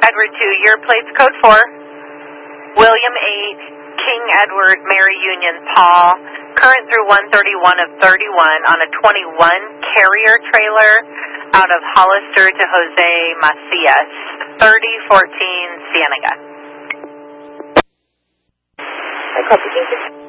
Edward 2, your plate's code 4. William 8, King Edward, Mary Union, Paul. Current through 131 of 31 on a 21 carrier trailer out of Hollister to Jose Macias, 3014 Cienega. I copy.